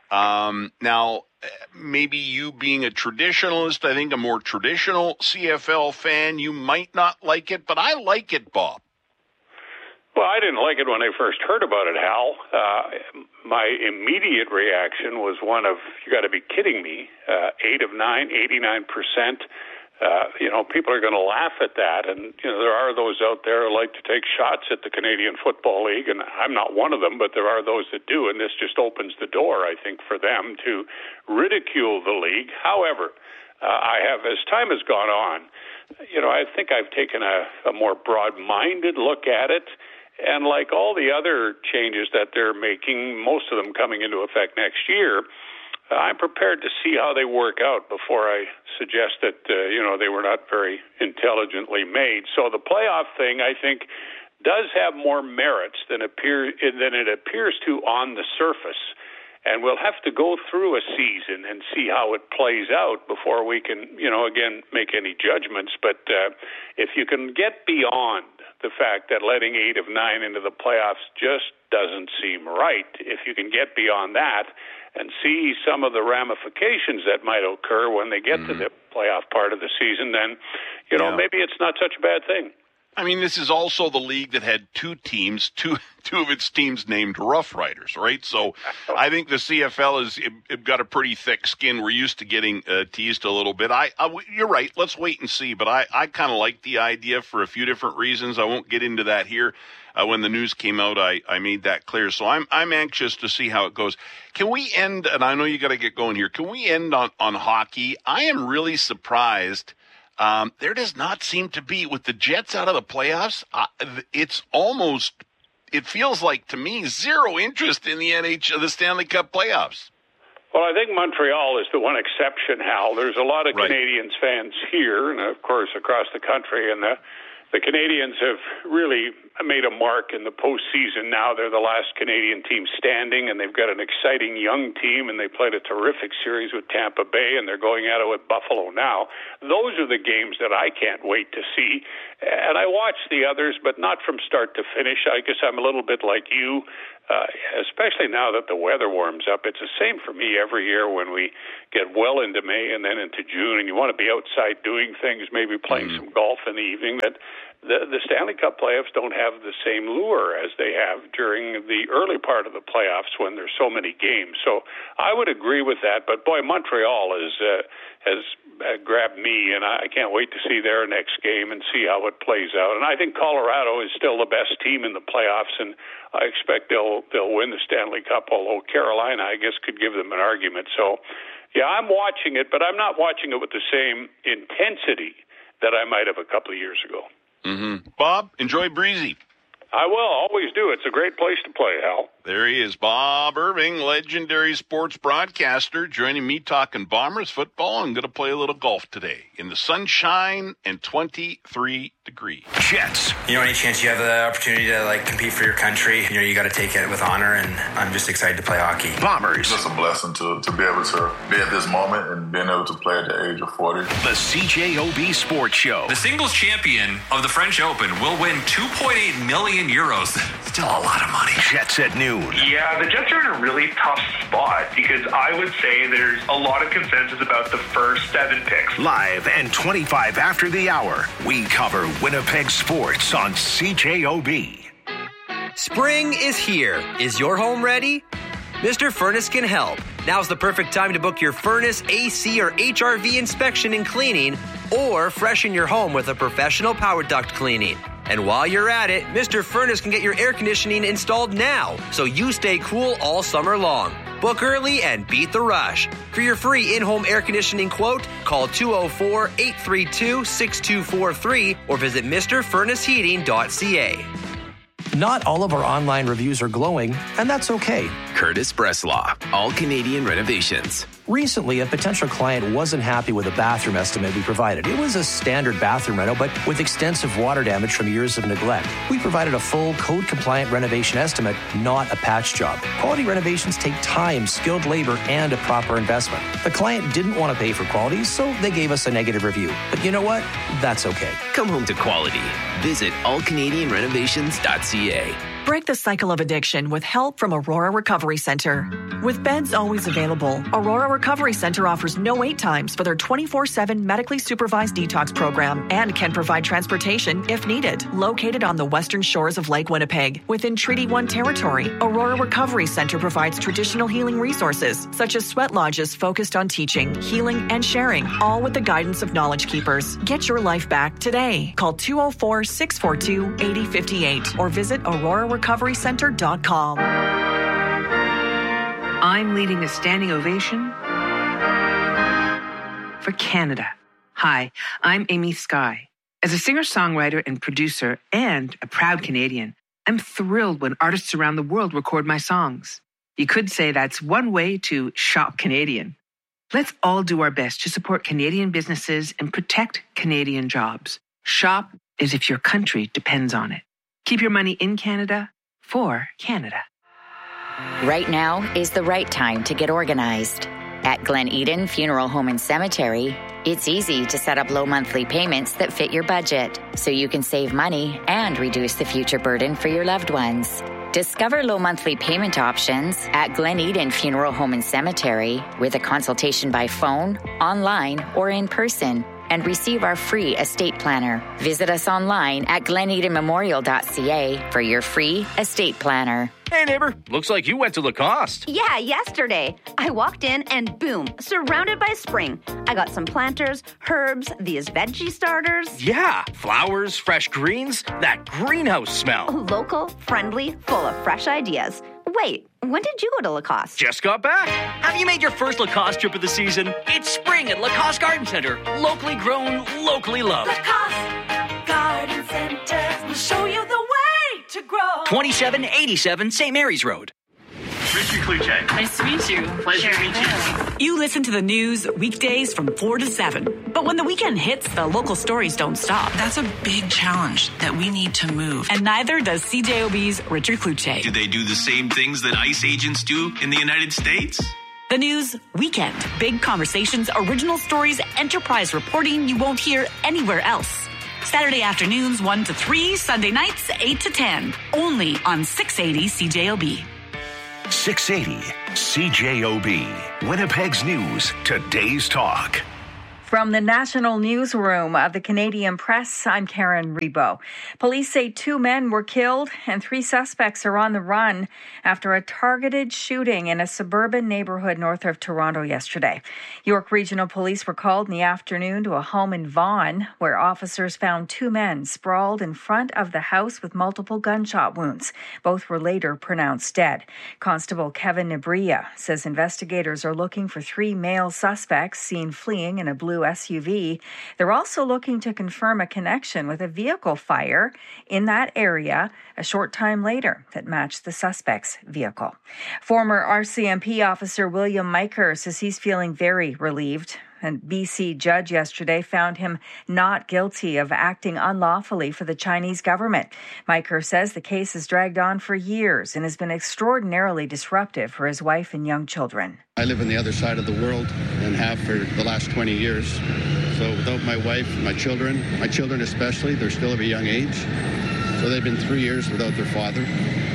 Um, now, maybe you being a traditionalist, I think a more traditional C F L fan, you might not like it, but I like it, Bob. Well, I didn't like it when I first heard about it, Hal. Uh, my immediate reaction was one of, you got to be kidding me, uh, eight of nine, eighty-nine percent. Uh, you know, people are going to laugh at that. And, you know, there are those out there who like to take shots at the Canadian Football League, and I'm not one of them, but there are those that do, and this just opens the door, I think, for them to ridicule the league. However, uh, I have, as time has gone on, you know, I think I've taken a, a more broad-minded look at it, and like all the other changes that they're making, most of them coming into effect next year, I'm prepared to see how they work out before I suggest that, uh, you know, they were not very intelligently made. So the playoff thing, I think, does have more merits than appear than it appears to on the surface. And we'll have to go through a season and see how it plays out before we can, you know, again, make any judgments. But uh, if you can get beyond the fact that letting eight of nine into the playoffs just doesn't seem right, if you can get beyond that and see some of the ramifications that might occur when they get mm. to the playoff part of the season, then, you know, yeah. maybe it's not such a bad thing. I mean, this is also the league that had two teams, two two of its teams named Rough Riders, right? So I think the C F L has it, it got a pretty thick skin. We're used to getting uh, teased a little bit. I, I you're right. Let's wait and see. But I, I kind of like the idea for a few different reasons. I won't get into that here. Uh, when the news came out, I, I made that clear. So I'm I'm anxious to see how it goes. Can we end, and I know you got to get going here, can we end on, on hockey? I am really surprised. Um, there does not seem to be, with the Jets out of the playoffs, uh, it's almost, it feels like to me, zero interest in the N H L, the Stanley Cup playoffs. Well, I think Montreal is the one exception, Hal. There's a lot of right. Canadians fans here, and of course across the country, and the the Canadians have really made a mark in the postseason now. They're the last Canadian team standing, and they've got an exciting young team, and they played a terrific series with Tampa Bay, and they're going at it with Buffalo now. Those are the games that I can't wait to see. And I watch the others, but not from start to finish. I guess I'm a little bit like you, uh, especially now that the weather warms up. It's the same for me every year when we get well into May and then into June, and you want to be outside doing things, maybe playing mm-hmm. some golf in the evening. That the, the Stanley Cup playoffs don't have the same lure as they have during the early part of the playoffs when there's so many games. So I would agree with that. But boy, Montreal is uh, has uh, grabbed me, and I can't wait to see their next game and see how it plays out. And I think Colorado is still the best team in the playoffs, and I expect they'll they'll win the Stanley Cup. Although Carolina, I guess, could give them an argument. So yeah, I'm watching it, but I'm not watching it with the same intensity that I might have a couple of years ago. Mm-hmm. Bob, enjoy Breezy. I will, always do. It's a great place to play, Hal. There he is, Bob Irving, legendary sports broadcaster, joining me talking Bombers football. I'm going to play a little golf today in the sunshine and twenty-three degrees. Jets. You know, any chance you have the opportunity to like compete for your country, you know, you got to take it with honor, and I'm just excited to play hockey. Bombers. It's just a blessing to, to be able to be at this moment and being able to play at the age of forty. The C J O B Sports Show. The singles champion of the French Open will win two point eight million euros. Still a lot of money. Jets at noon. Yeah, the Jets are in a really tough spot because I would say there's a lot of consensus about the first seven picks. Live and twenty-five after the hour, we cover Winnipeg sports on C J O B. Spring is here. Is your home ready? Mister Furnace can help. Now's the perfect time to book your furnace, A C, or H R V inspection and cleaning, or freshen your home with a professional power duct cleaning. And while you're at it, Mister Furnace can get your air conditioning installed now, so you stay cool all summer long. Book early and beat the rush. For your free in-home air conditioning quote, call two oh four, eight three two, six two four three or visit Mr Furnace Heating dot c a. Not all of our online reviews are glowing, and that's okay. Curtis Breslaw, All Canadian Renovations. Recently, a potential client wasn't happy with a bathroom estimate we provided. It was a standard bathroom rental, but with extensive water damage from years of neglect. We provided a full code-compliant renovation estimate, not a patch job. Quality renovations take time, skilled labor, and a proper investment. The client didn't want to pay for quality, so they gave us a negative review. But you know what? That's okay. Come home to quality. Visit all canadian renovations dot c a. Break the cycle of addiction with help from Aurora Recovery Center. With beds always available, Aurora Recovery Center offers no wait times for their twenty-four seven medically supervised detox program and can provide transportation if needed. Located on the western shores of Lake Winnipeg, within Treaty one territory, Aurora Recovery Center provides traditional healing resources, such as sweat lodges focused on teaching, healing, and sharing, all with the guidance of Knowledge Keepers. Get your life back today. Call two oh four, six four two, eight oh five eight or visit aurora recovery center dot com. I'm leading a standing ovation for Canada. Hi, I'm Amy Skye. As a singer-songwriter and producer and a proud Canadian, I'm thrilled when artists around the world record my songs. You could say that's one way to shop Canadian. Let's all do our best to support Canadian businesses and protect Canadian jobs. Shop as if your country depends on it. Keep your money in Canada for Canada. Right now is the right time to get organized. At Glen Eden Funeral Home and Cemetery, it's easy to set up low monthly payments that fit your budget, so you can save money and reduce the future burden for your loved ones. Discover low monthly payment options at Glen Eden Funeral Home and Cemetery with a consultation by phone, online, or in person, and receive our free estate planner. Visit us online at glen eden memorial dot c a for your free estate planner. Hey, neighbor. Looks like you went to Lacoste. Yeah, yesterday. I walked in and boom, surrounded by spring. I got some planters, herbs, these veggie starters. Yeah, flowers, fresh greens, that greenhouse smell. Local, friendly, full of fresh ideas. Wait, when did you go to Lacoste? Just got back. Have you made your first Lacoste trip of the season? It's spring at Lacoste Garden Center. Locally grown, locally loved. Lacoste Garden Center will show you the way to grow. twenty-seven eighty-seven Saint Mary's Road. Richard Kluche. Nice to meet you. Pleasure to meet you. You listen to the news weekdays from four to seven. But when the weekend hits, the local stories don't stop. That's a big challenge that we need to move. And neither does C J O B's Richard Kluche. Do they do the same things that ICE agents do in the United States? The News Weekend. Big conversations, original stories, enterprise reporting you won't hear anywhere else. Saturday afternoons one to three, Sunday nights eight to ten. Only on six eighty C J O B. six eighty C J O B. Winnipeg's News. Today's Talk. From the National Newsroom of the Canadian Press, I'm Karen Rebo. Police say two men were killed and three suspects are on the run after a targeted shooting in a suburban neighborhood north of Toronto yesterday. York Regional Police were called in the afternoon to a home in Vaughan where officers found two men sprawled in front of the house with multiple gunshot wounds. Both were later pronounced dead. Constable Kevin Nabria says investigators are looking for three male suspects seen fleeing in a blue S U V. They're also looking to confirm a connection with a vehicle fire in that area a short time later that matched the suspect's vehicle. Former R C M P officer William Miker says he's feeling very relieved. A B C judge yesterday found him not guilty of acting unlawfully for the Chinese government. Miker says the case has dragged on for years and has been extraordinarily disruptive for his wife and young children. I live on the other side of the world and have for the last twenty years. So without my wife, my children, my children especially, they're still of a young age. So they've been three years without their father.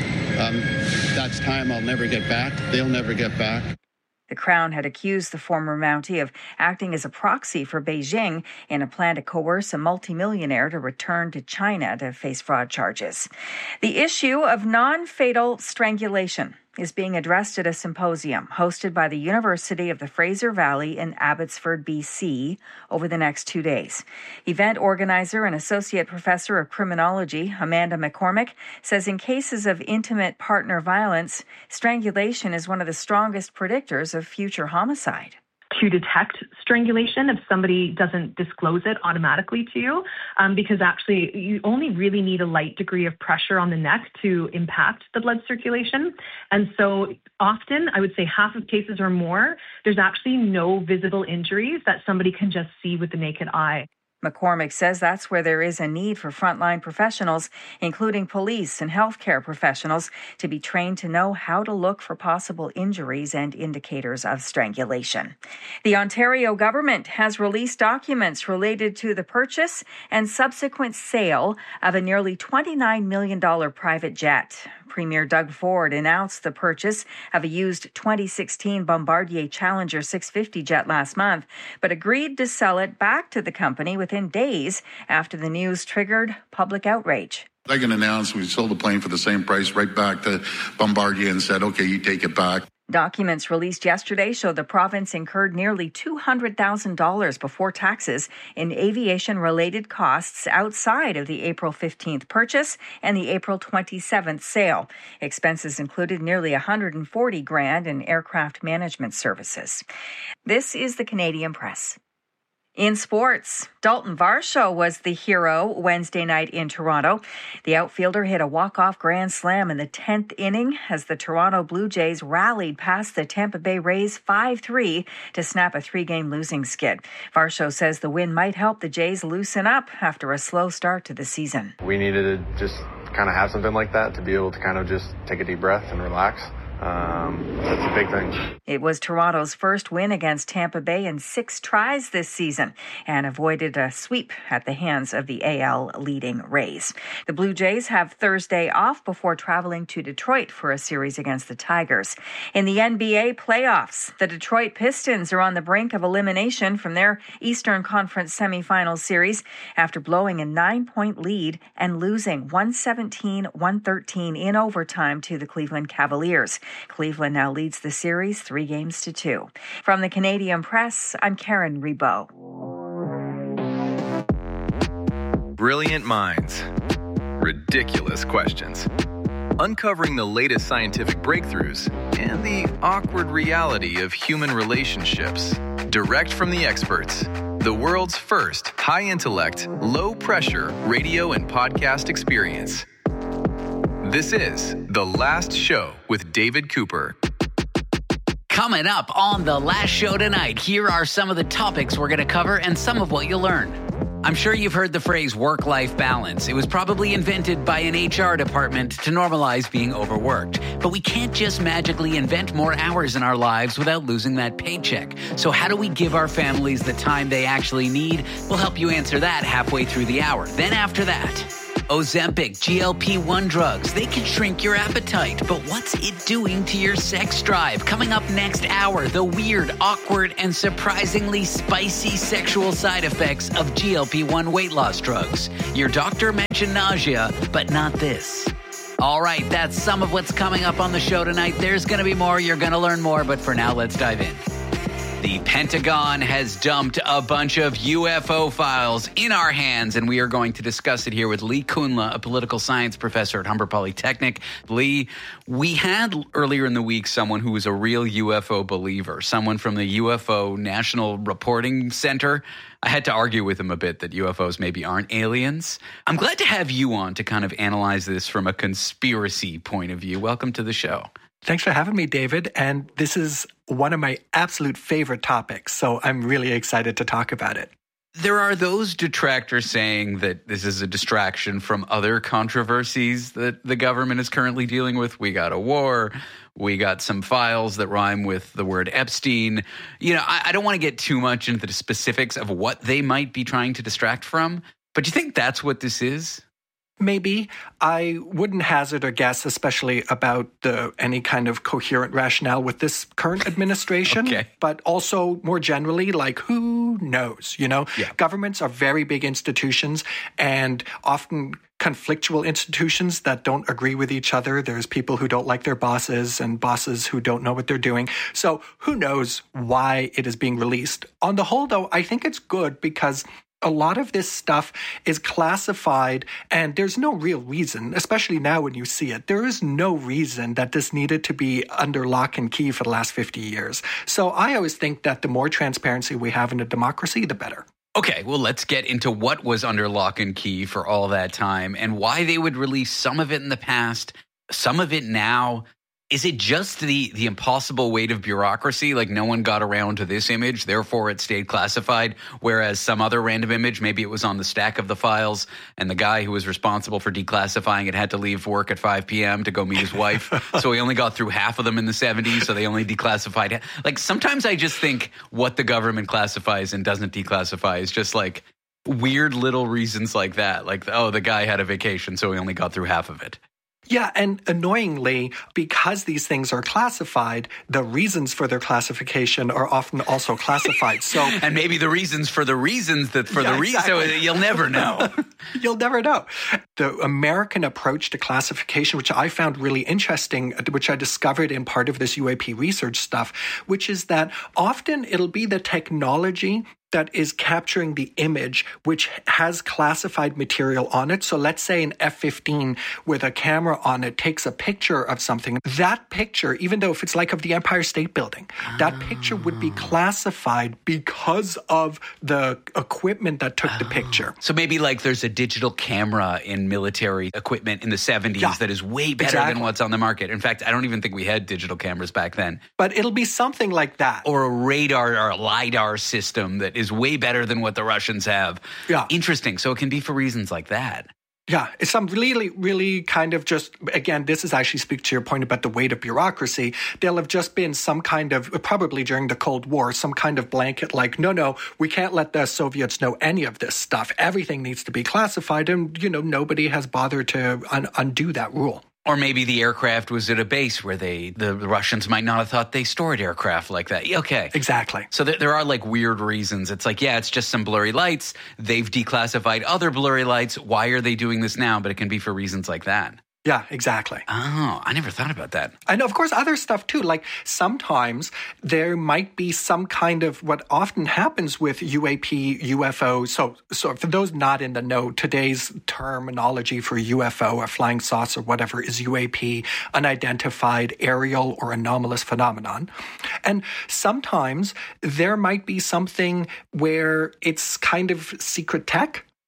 Um, that's time I'll never get back. They'll never get back. The Crown had accused the former Mountie of acting as a proxy for Beijing in a plan to coerce a multimillionaire to return to China to face fraud charges. The issue of non-fatal strangulation is being addressed at a symposium hosted by the University of the Fraser Valley in Abbotsford, B C, over the next two days. Event organizer and associate professor of criminology, Amanda McCormick, says in cases of intimate partner violence, strangulation is one of the strongest predictors of future homicide. To detect strangulation if somebody doesn't disclose it automatically to you, um, because actually you only really need a light degree of pressure on the neck to impact the blood circulation. And so often, I would say half of cases or more, there's actually no visible injuries that somebody can just see with the naked eye. McCormick says that's where there is a need for frontline professionals, including police and healthcare professionals, to be trained to know how to look for possible injuries and indicators of strangulation. The Ontario government has released documents related to the purchase and subsequent sale of a nearly twenty-nine million dollars private jet. Premier Doug Ford announced the purchase of a used twenty sixteen Bombardier Challenger six fifty jet last month, but agreed to sell it back to the company within days after the news triggered public outrage. I can announce we sold the plane for the same price right back to Bombardier and said, okay, you take it back. Documents released yesterday show the province incurred nearly two hundred thousand dollars before taxes in aviation-related costs outside of the April fifteenth purchase and the April twenty-seventh sale. Expenses included nearly one hundred forty grand in aircraft management services. This is the Canadian Press. In sports, Dalton Varsho was the hero Wednesday night in Toronto. The outfielder hit a walk-off grand slam in the tenth inning as the Toronto Blue Jays rallied past the Tampa Bay Rays five three to snap a three-game losing skid. Varsho says the win might help the Jays loosen up after a slow start to the season. We needed to just kind of have something like that to be able to kind of just take a deep breath and relax. Um, that's a big thing. It was Toronto's first win against Tampa Bay in six tries this season and avoided a sweep at the hands of the A L leading Rays. The Blue Jays have Thursday off before traveling to Detroit for a series against the Tigers. In the N B A playoffs, the Detroit Pistons are on the brink of elimination from their Eastern Conference semifinal series after blowing a nine-point lead and losing one seventeen to one thirteen in overtime to the Cleveland Cavaliers. Cleveland now leads the series three games to two. From the Canadian Press, I'm Karen Rebo. Brilliant minds. Ridiculous questions. Uncovering the latest scientific breakthroughs and the awkward reality of human relationships. Direct from the experts. The world's first high-intellect, low-pressure radio and podcast experience. This is The Last Show with David Cooper. Coming up on the last show tonight, here are some of the topics we're going to cover and some of what you'll learn. I'm sure you've heard the phrase work-life balance. It was probably invented by an H R department to normalize being overworked. But we can't just magically invent more hours in our lives without losing that paycheck. So how do we give our families the time they actually need? We'll help you answer that halfway through the hour. Then after that, Ozempic, G L P one drugs, they can shrink your appetite, but what's it doing to your sex drive? Coming up next hour, the weird, awkward, and surprisingly spicy sexual side effects of G L P one weight loss drugs. Your doctor mentioned nausea, but not this. All right, that's some of what's coming up on the show tonight. There's going to be more. You're going to learn more, but for now, let's dive in. The Pentagon has dumped a bunch of U F O files in our hands, and we are going to discuss it here with Lee Kunla, a political science professor at Humber Polytechnic. Lee, we had earlier in the week someone who was a real U F O believer, someone from the U F O National Reporting Center. I had to argue with him a bit that U F Os maybe aren't aliens. I'm glad to have you on to kind of analyze this from a conspiracy point of view. Welcome to the show. Thanks for having me, David. And this is one of my absolute favorite topics, so I'm really excited to talk about it. There are those detractors saying that this is a distraction from other controversies that the government is currently dealing with. We got a war. We got some files that rhyme with the word Epstein. You know, I, I don't want to get too much into the specifics of what they might be trying to distract from, but do you think that's what this is? Maybe. I wouldn't hazard a guess, especially about the any kind of coherent rationale with this current administration. Okay. But also more generally, like, who knows? You know, yeah. Governments are very big institutions and often conflictual institutions that don't agree with each other. There's people who don't like their bosses and bosses who don't know what they're doing. So who knows why it is being released? On the whole, though, I think it's good because a lot of this stuff is classified, and there's no real reason, especially now when you see it. There is no reason that this needed to be under lock and key for the last fifty years. So I always think that the more transparency we have in a democracy, the better. Okay, well, let's get into what was under lock and key for all that time and why they would release some of it in the past, some of it now. Is it just the the impossible weight of bureaucracy? Like no one got around to this image, therefore it stayed classified, whereas some other random image, maybe it was on the stack of the files, and the guy who was responsible for declassifying it had to leave work at five p.m. to go meet his wife. So he only got through half of them in the seventies, so they only declassified. Like sometimes I just think what the government classifies and doesn't declassify is just like weird little reasons like that. Like, oh, the guy had a vacation, so he only got through half of it. Yeah, and annoyingly, because these things are classified, the reasons for their classification are often also classified. So, and maybe the reasons for the reasons that for yeah, the reasons, exactly. so you'll never know. You'll never know. The American approach to classification, which I found really interesting, which I discovered in part of this U A P research stuff, which is that often it'll be the technology that is capturing the image, which has classified material on it. So let's say an F fifteen with a camera on it takes a picture of something. That picture, even though if it's like of the Empire State Building, oh. that picture would be classified because of the equipment that took oh. the picture. So maybe like there's a digital camera in military equipment in the seventies yeah. that is way better exactly. than what's on the market. In fact, I don't even think we had digital cameras back then. But it'll be something like that. Or a radar or a LiDAR system that is way better than what the Russians have. Yeah. Interesting. So it can be for reasons like that. Yeah, it's some really, really kind of just, again, this is actually speak to your point about the weight of bureaucracy. There'll have just been some kind of, probably during the Cold War, some kind of blanket like, no, no, we can't let the Soviets know any of this stuff. Everything needs to be classified. And, you know, nobody has bothered to un- undo that rule. Or maybe the aircraft was at a base where they, the Russians might not have thought they stored aircraft like that. Okay. Exactly. So there, there are like weird reasons. It's like, yeah, it's just some blurry lights. They've declassified other blurry lights. Why are they doing this now? But it can be for reasons like that. Yeah, exactly. Oh, I never thought about that. And of course, other stuff too. Like sometimes there might be some kind of what often happens with U A P, U F O. So, so for those not in the know, today's terminology for U F O or flying saucer or whatever is U A P, unidentified aerial or anomalous phenomenon. And sometimes there might be something where it's kind of secret tech.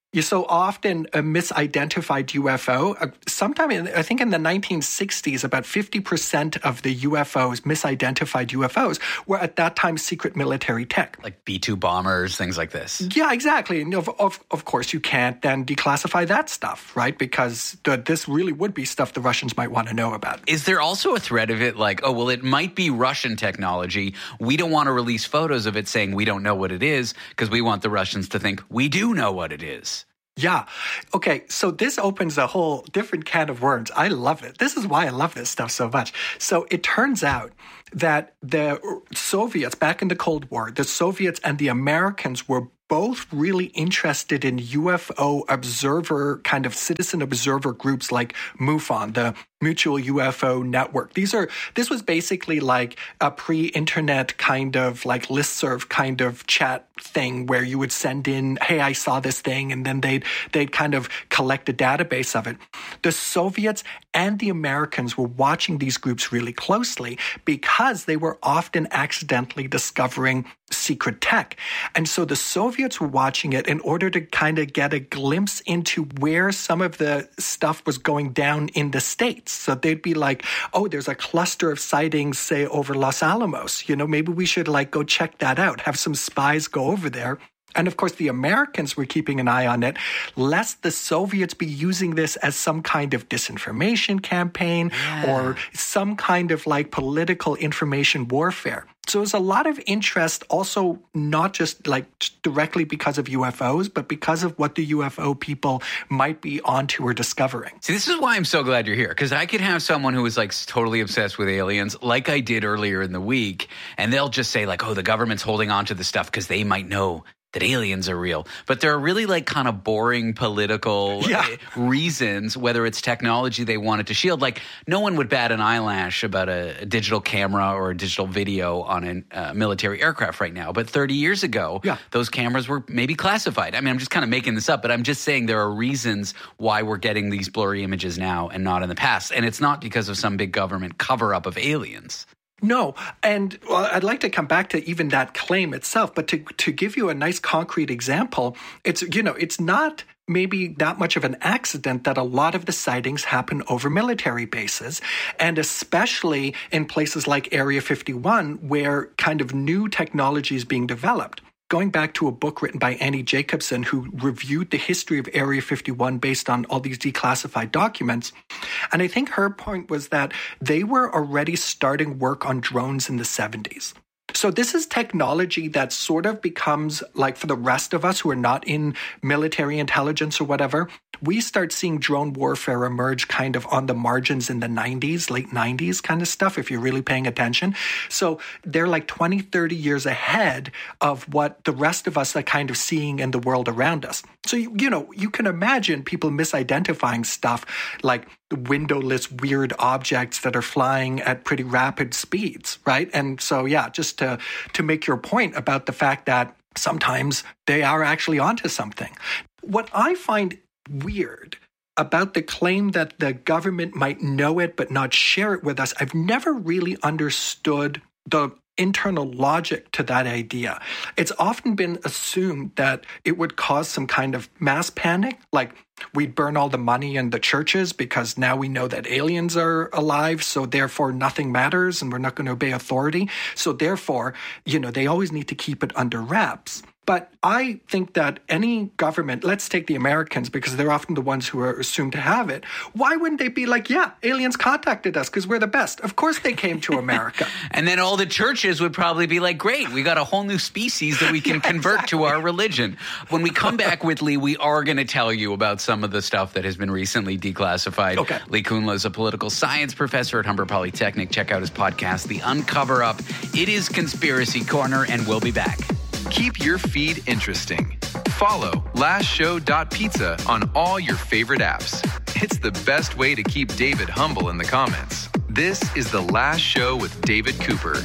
You so often a misidentified U F O. Uh, sometime in, I think in the nineteen sixties, about fifty percent of the U F Os, misidentified U F Os, were at that time secret military tech. Like B two bombers, things like this. Yeah, exactly. And of, of, of course, you can't then declassify that stuff, right? Because the, this really would be stuff the Russians might want to know about. Is there also a threat of it like, oh, well, it might be Russian technology. We don't want to release photos of it saying we don't know what it is because we want the Russians to think we do know what it is. Yeah. Okay. So this opens a whole different can of worms. I love it. This is why I love this stuff so much. So it turns out that the Soviets, back in the Cold War, the Soviets and the Americans were both really interested in U F O observer, kind of citizen observer groups like MUFON, the Mutual U F O Network. These are, this was basically like a pre-internet kind of like listserv kind of chat thing where you would send in, hey, I saw this thing, and then they'd, they'd kind of collect a database of it. The Soviets and the Americans were watching these groups really closely because they were often accidentally discovering secret tech. And so the Soviets were watching it in order to kind of get a glimpse into where some of the stuff was going down in the States. So they'd be like, oh, there's a cluster of sightings, say, over Los Alamos. You know, maybe we should like go check that out, have some spies go over there. And of course, the Americans were keeping an eye on it, lest the Soviets be using this as some kind of disinformation campaign yeah. or some kind of like political information warfare. So there's a lot of interest also not just like directly because of U F Os, but because of what the U F O people might be onto or discovering. See, this is why I'm so glad you're here, because I could have someone who is like totally obsessed with aliens, like I did earlier in the week, and they'll just say like, oh, the government's holding on to the stuff because they might know that aliens are real. But there are really like kind of boring political yeah. reasons, whether it's technology they wanted to shield. Like no one would bat an eyelash about a, a digital camera or a digital video on a uh, military aircraft right now. But thirty years ago, yeah. those cameras were maybe classified. I mean, I'm just kind of making this up, but I'm just saying there are reasons why we're getting these blurry images now and not in the past. And it's not because of some big government cover-up of aliens. No, and well, I'd like to come back to even that claim itself, but to to give you a nice concrete example, it's, you know, it's not maybe that much of an accident that a lot of the sightings happen over military bases, and especially in places like Area fifty-one, where kind of new technology is being developed. Going back to a book written by Annie Jacobson, who reviewed the history of Area fifty-one based on all these declassified documents. And I think her point was that they were already starting work on drones in the seventies. So this is technology that sort of becomes like for the rest of us who are not in military intelligence or whatever, we start seeing drone warfare emerge kind of on the margins in the nineties, late nineties kind of stuff, if you're really paying attention. So they're like twenty, thirty years ahead of what the rest of us are kind of seeing in the world around us. So, you, you know, you can imagine people misidentifying stuff like windowless weird objects that are flying at pretty rapid speeds, right? And so, yeah, just to, to make your point about the fact that sometimes they are actually onto something. What I find weird about the claim that the government might know it but not share it with us, I've never really understood the internal logic to that idea. It's often been assumed that it would cause some kind of mass panic, like we'd burn all the money in the churches because now we know that aliens are alive, so therefore nothing matters and we're not going to obey authority. So therefore, you know, they always need to keep it under wraps. But I think that any government, let's take the Americans because they're often the ones who are assumed to have it. Why wouldn't they be like, yeah, aliens contacted us because we're the best? Of course they came to America. And then all the churches would probably be like, great, we got a whole new species that we can yeah, convert exactly. to our religion. When we come back with Lee, we are going to tell you about some of the stuff that has been recently declassified. Okay. Lee Kunla is a political science professor at Humber Polytechnic. Check out his podcast, The Uncover Up. It is Conspiracy Corner, and we'll be back. Keep your feed interesting. Follow last show dot pizza on all your favorite apps. It's the best way to keep David humble in the comments. This is The Last Show with David Cooper.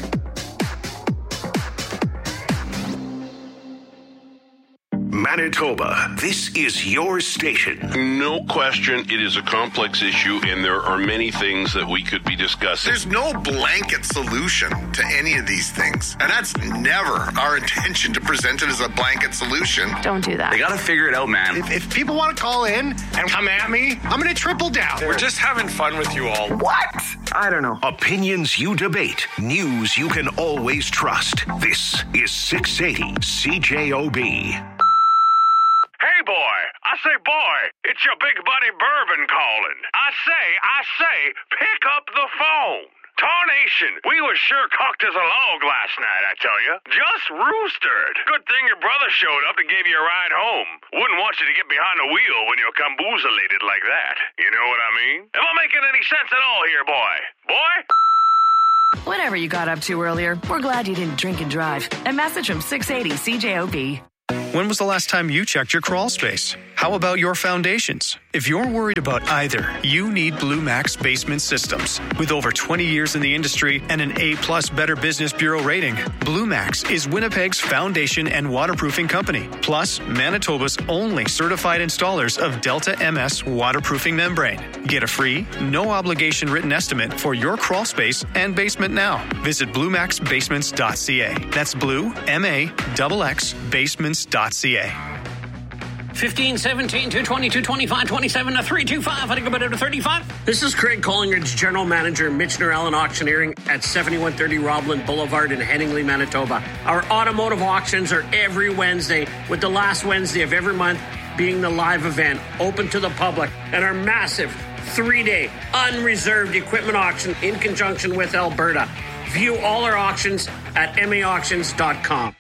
Manitoba, this is your station. No question, it is a complex issue, and there are many things that we could be discussing. There's no blanket solution to any of these things, and that's never our intention to present it as a blanket solution. Don't do that. They got to figure it out, man. If, if people want to call in and come at me, I'm going to triple down. We're just having fun with you all. What? I don't know. Opinions you debate. News you can always trust. This is six eighty C J O B. Hey, boy. I say, boy, it's your big buddy Bourbon calling. I say, I say, pick up the phone. Tarnation, we was sure cocked as a log last night, I tell you. Just roostered. Good thing your brother showed up and gave you a ride home. Wouldn't want you to get behind the wheel when you're camboozelated like that. You know what I mean? Am I making any sense at all here, boy? Boy? Whatever you got up to earlier, we're glad you didn't drink and drive. A message from six eighty C J O B. When was the last time you checked your crawl space? How about your foundations? If you're worried about either, you need Blue Max Basement Systems. With over twenty years in the industry and an A-plus Better Business Bureau rating, Blue Max is Winnipeg's foundation and waterproofing company, plus Manitoba's only certified installers of Delta M S waterproofing membrane. Get a free, no-obligation written estimate for your crawl space and basement now. Visit blue max basements dot c a. That's blue, M A X X, basements dot c a. fifteen, seventeen, two twenty, two twenty-five, twenty-seven, three twenty-five. I think about it to thirty-five. This is Craig Collingridge, General Manager, Michener Allen Auctioneering at seventy-one thirty Roblin Boulevard in Headingley, Manitoba. Our automotive auctions are every Wednesday, with the last Wednesday of every month being the live event, open to the public, and our massive three-day unreserved equipment auction in conjunction with Alberta. View all our auctions at m a auctions dot com.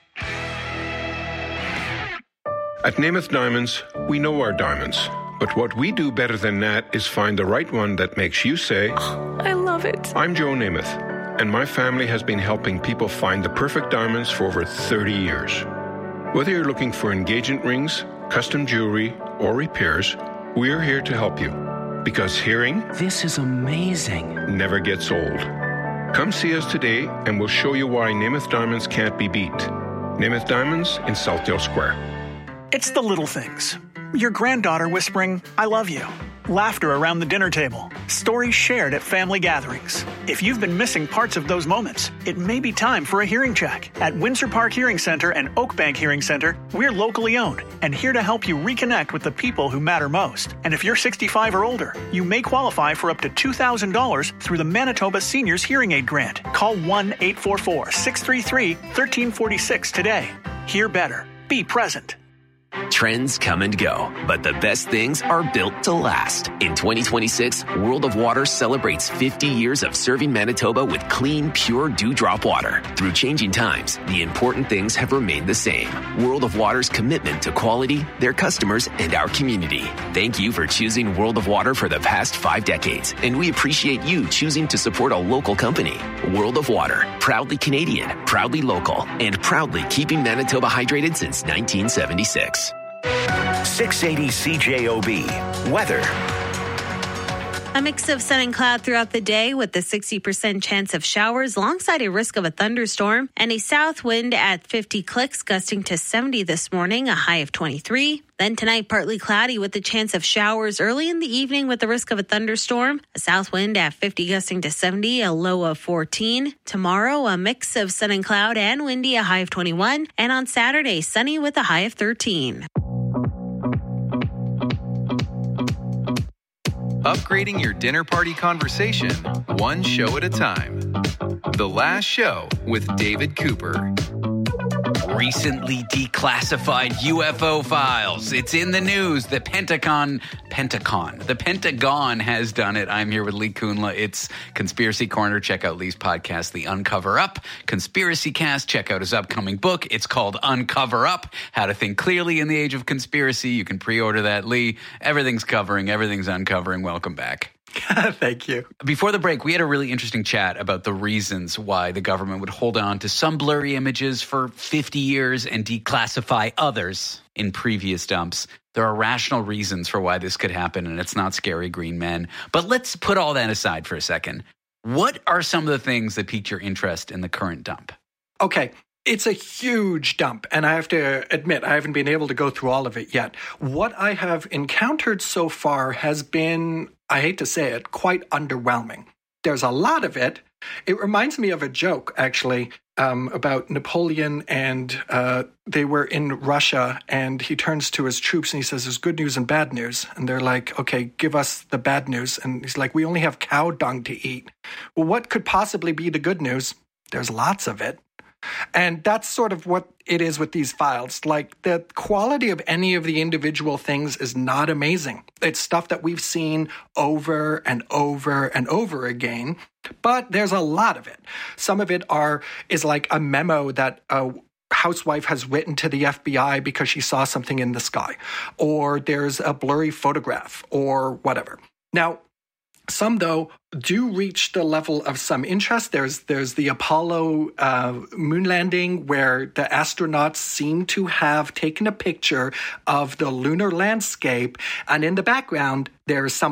At Namath Diamonds, we know our diamonds. But what we do better than that is find the right one that makes you say, I love it. I'm Joe Namath, and my family has been helping people find the perfect diamonds for over thirty years. Whether you're looking for engagement rings, custom jewelry, or repairs, we're here to help you. Because hearing, this is amazing, never gets old. Come see us today, and we'll show you why Namath Diamonds can't be beat. Namath Diamonds in Southdale Square. It's the little things. Your granddaughter whispering, I love you. Laughter around the dinner table. Stories shared at family gatherings. If you've been missing parts of those moments, it may be time for a hearing check. At Windsor Park Hearing Center and Oakbank Hearing Center, we're locally owned and here to help you reconnect with the people who matter most. And if you're sixty-five or older, you may qualify for up to two thousand dollars through the Manitoba Seniors Hearing Aid Grant. Call one eight four four, six three three, one three four six today. Hear better. Be present. Trends come and go, but the best things are built to last. In twenty twenty-six, World of Water celebrates fifty years of serving Manitoba with clean, pure dewdrop water. Through changing times, the important things have remained the same. World of Water's commitment to quality, their customers, and our community. Thank you for choosing World of Water for the past five decades, and we appreciate you choosing to support a local company. World of Water, proudly Canadian, proudly local, and proudly keeping Manitoba hydrated since nineteen seventy-six. six eighty C J O B. Weather. A mix of sun and cloud throughout the day with a sixty percent chance of showers alongside a risk of a thunderstorm and a south wind at fifty clicks gusting to seventy this morning, a high of twenty-three. Then tonight, partly cloudy with the chance of showers early in the evening with the risk of a thunderstorm, a south wind at fifty gusting to seventy, a low of fourteen. Tomorrow, a mix of sun and cloud and windy, a high of twenty-one. And on Saturday, sunny with a high of thirteen. Upgrading your dinner party conversation, one show at a time. The Last Show with David Cooper. Recently declassified U F O files. It's in the news. The Pentagon, Pentagon, the Pentagon has done it. I'm here with Lee Kunla. It's Conspiracy Corner. Check out Lee's podcast, The Uncover Up. Conspiracy Cast. Check out his upcoming book. It's called Uncover Up, How to Think Clearly in the Age of Conspiracy. You can pre-order that, Lee. Everything's covering. Everything's uncovering. Welcome back. Thank you. Before the break, we had a really interesting chat about the reasons why the government would hold on to some blurry images for fifty years and declassify others in previous dumps. There are rational reasons for why this could happen, and it's not scary green men. But let's put all that aside for a second. What are some of the things that piqued your interest in the current dump? Okay. It's a huge dump, and I have to admit, I haven't been able to go through all of it yet. What I have encountered so far has been, I hate to say it, quite underwhelming. There's a lot of it. It reminds me of a joke, actually, um, about Napoleon, and uh, they were in Russia, and he turns to his troops and he says, there's good news and bad news. And they're like, okay, give us the bad news. And he's like, we only have cow dung to eat. Well, what could possibly be the good news? There's lots of it. And that's sort of what it is with these files. Like, the quality of any of the individual things is not amazing. It's stuff that we've seen over and over and over again, but there's a lot of it. Some of it are is like a memo that a housewife has written to the F B I because she saw something in the sky, or there's a blurry photograph or whatever. Now, some, though, do reach the level of some interest. There's there's the Apollo uh, moon landing, where the astronauts seem to have taken a picture of the lunar landscape, and in the background, there's something